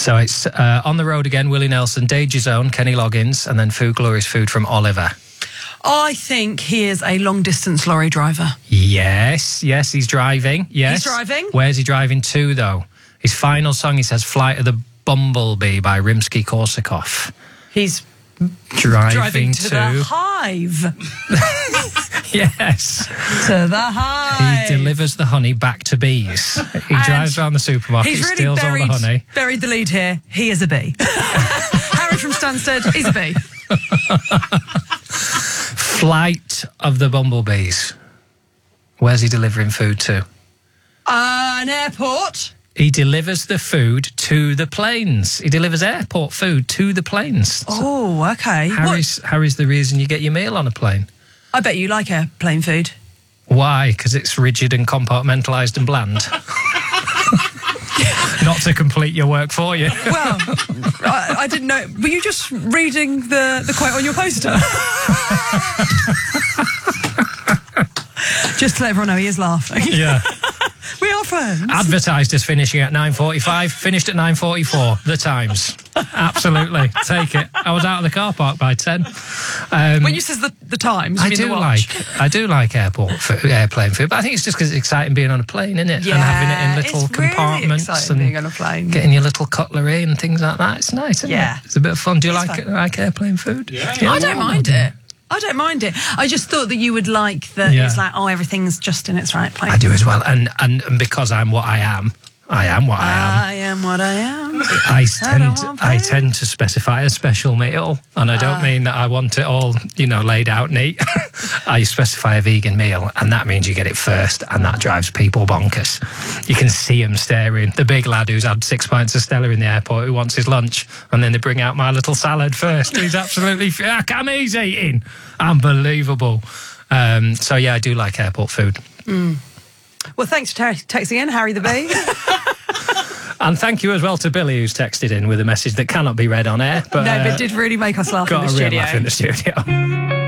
So it's On the Road Again, Willie Nelson, Danger Zone, Kenny Loggins, and then Food Glorious Food from Oliver. I think he is a long-distance lorry driver. Yes, he's driving. Yes. He's driving? Where's he driving to, though? His final song, he says, Flight of the Bumblebee by Rimsky-Korsakov. He's driving to the Hive. Yes. To the Hive. He delivers the honey back to bees. He drives around the supermarket, he's really steals all the honey. Buried the lead here. He is a bee. Harry from Stansted, he's a bee. Flight of the Bumblebees. Where's he delivering food to? An airport. He delivers the food to the planes. He delivers airport food to the planes. Oh, okay. Harry's the reason you get your meal on a plane. I bet you like airplane food. Why? Because it's rigid and compartmentalised and bland. Not to complete your work for you. Well, I didn't know. Were you just reading the quote on your poster? Just to let everyone know, he is laughing. Yeah. We are friends. Advertised as finishing at 9:45, finished at 9:44. The Times. Absolutely. Take it. I was out of the car park by 10. When you says the Times, you mean the watch? I do like airplane food, but I think it's just because it's exciting being on a plane, isn't it? Yeah, and having it in little it's really compartments exciting being on a plane. Getting your little cutlery and things like that. It's nice, isn't it? It's a bit of fun. Do you like airplane food? Yeah. I don't mind it. I don't mind it. I just thought that you would like that. Yeah. It's like, everything's just in its right place. I do as well, and because I'm what I am. I am what I am. I am what I am. I tend to specify a special meal, and I don't mean that I want it all, laid out neat. I specify a vegan meal, and that means you get it first, and that drives people bonkers. You can see them staring. The big lad who's had 6 pints of Stella in the airport who wants his lunch, and then they bring out my little salad first. He's absolutely... he's eating. Unbelievable. So, yeah, I do like airport food. Mm. Well, thanks for texting in, Harry the Bee. And thank you as well to Billy, who's texted in with a message that cannot be read on air. But did really make us laugh in the got a real studio. laugh in the studio.